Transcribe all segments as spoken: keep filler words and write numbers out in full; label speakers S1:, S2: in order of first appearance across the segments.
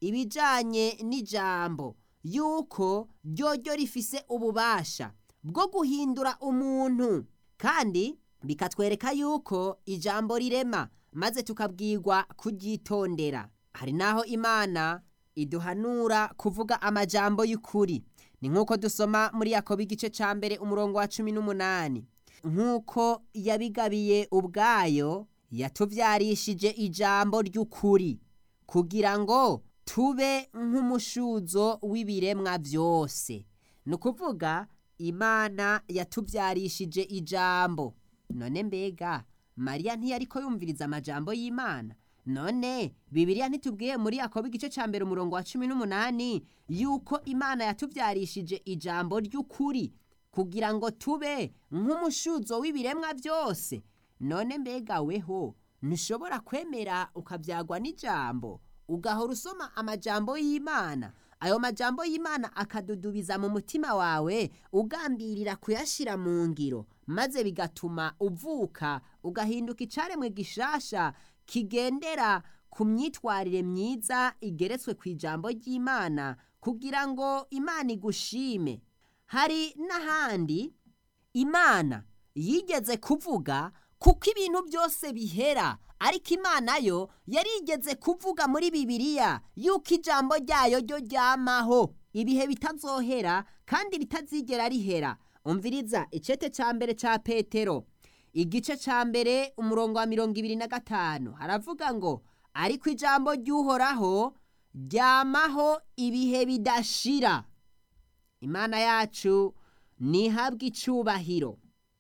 S1: ibijanye n'ijambo yuko ryoryo rifise ububasha bwo guhindura umuntu, kandi bikatwereka yuko ijambo rirema maze tukabwirwa kuryitondera. Hari naho Imana iduhanura kuvuga amajambo y'ukuri. Ni nk'uko dusoma muri Yakobo igice ca mbere umurongo wa cumi n'umunani. Nk'uko yabigabiye ubwayo yatuvyarishije ijambo ry'ukuri kugira ngo tube nk'umushuzo w'ibiremwa vyose. Ni ukuvuga Imana yatuvyarishije ijambo. None mbega Mariya ntiyariko yumviriza amajambo y'Imana? None Bibiliya ntitubwiye muri Yakobo igice ca mbere umurongo wa cumi n'umunani yuko Imana yatuvyarishije ijambo ry'ukuri kugira ngo tube nk'umushuzo w'ibiremwa vyose? None mbega weho ntushobora kwemera ukavyagwa n'ijambo ugahora usoma amajambo y'Imana, ayo majambo y'Imana akadudubiza mu mutima wawe ugambirira kuyashira mu ngiro, maze bigatuma uvuka ugahinduka icaremwe gishasha kigendera ku myitwarire myiza igeretswe ku ijambo ry'Imana kugira ngo Imana igushime. Hari n'ahandi Imana yigeze kuvuga kuko ibintu byose bihera, ariko Imana yo yarigeze kuvuga muri Bibiliya yuko ijambo ryayo ryo ryamaho ibihe bitazohera kandi ritazigera rihera. Umviriza icete ca mbere ca Petero igice ca mbere umurongo wa mirongo ibiri na gatanu, haravuga ngo ariko ijambo ry'Uhoraho ryamaho ibihe bidashira. Imana yacu nihabwe icubahiro.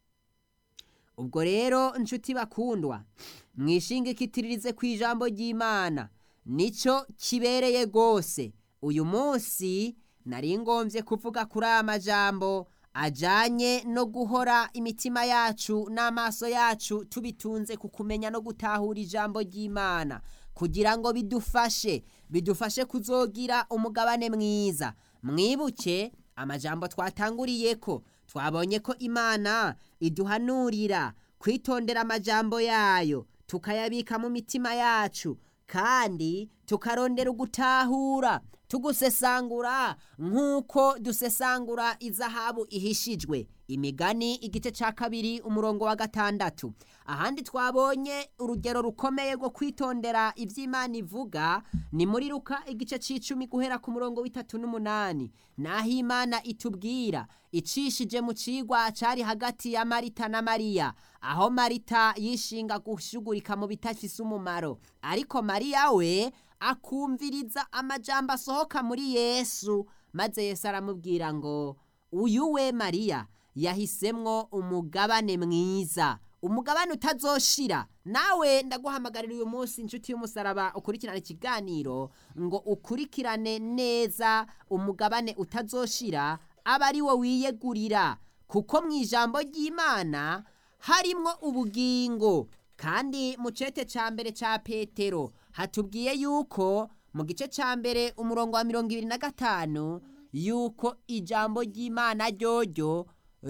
S1: Ubwo rero nshuti bakundwa, mwishingikiririze ku ijambo ry'Imana, nico kibereye gose. Uyu munsi nari ngomvye kuvuga kuri aya majambo ajanye no guhora imitima yacu n'amaso yacu tubitunze ku kumenya no gutahura ijambo ry'Imana kugira ngo bidufashe bidufashe kuzogira umugabane mwiza. Mwibuke amajambo twatanguriyeko, twabonye ko Imana iduhanurira kwitondera amajambo yayo, tukayabika mu mitima yacu, kandi tukarondera ugutahura tugusesangura nk'uko dusesangura izahabu ihishijwe. Imigani igice ca kabiri umurongo wa gatandatu. Ahandi twabonye urugero rukomeye rwo kwitondera ivy'Imana ivuga ni muri Luka igice c'icumi guhera ku murongo w'itatu n'umunani, naho Imana itubwira icishije mu cigwa cari hagati ya Marita na Mariya, aho Marita yishinga gushugurika mu bitafise umumaro, ariko Mariya we akumviriza amajambo asohoka muri Yesu, maze Yesu aramubwira ngo uyu we Mariya yahisemwo umugabane mwiza, umugabane utazoshira. Nawe ndaguhamagarira uyu munsi inshuti y'umusaraba ukurikirane ikiganiro ngo ukurikirane neza umugabane utazoshira, aba ari wo wiyegurira, kuko mu ijambo ry'Imana harimwo ubugingo. Kandi mu cete ca mbere ca Petero hatubwiye yuko mu gice ca mbere umurongo wa mirongo ibiri na gatanu yuko ijambo ry'Imana ryoryo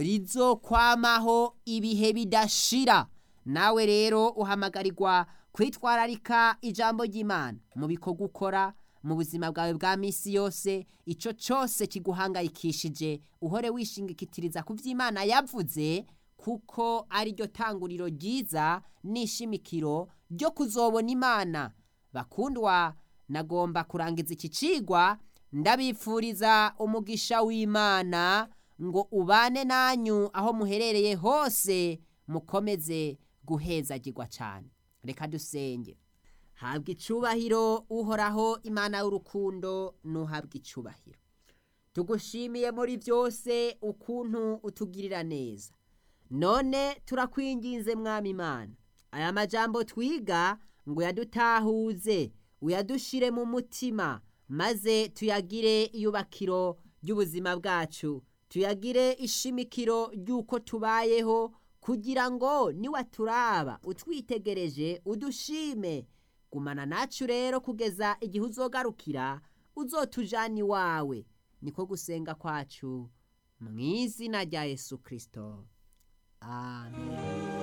S1: rizokwamaho ibihe bidashira. Nawe rero uhamagarirwa kwitwararika ijambo ry'Imana mu bikorwa ukora mu buzima bwawe bwa misi yose. Ico cose kiguhangayikishije uhore wishingikitiriza ku vy'Imana yavuze, kuko ari ryo tanguriro ryiza n'ishimikiro ryo kuzobona Imana. Bakundwa, nagomba kurangiza iki cigwa ndabifuriza umugisha w'Imana ngo ubane nanyu aho muherereye hose, mukomeze guhezagirwa cane. Reka dusenge. Habwa icubahiro Uhoraho, Imana y'urukundo, nuhabwa icubahiro. Tugushimiye muri vyose ukuntu utugirira neza. None turakwinginze Mwami Imana, aya majambo twiga ngo yadutahuze, uyadushire mu mutima, maze tuyagire iyubakiro ry'ubuzima bwacu, tuyagire ishimikiro ry'uko tubayeho, kugira ngo niwaturaba utwitegereje udushime. Gumana nacu rero kugeza igihe uzogarukira, uzotujana iwawe. Niko gusenga kwacu mu izina rya Yesu Kristo. Amen.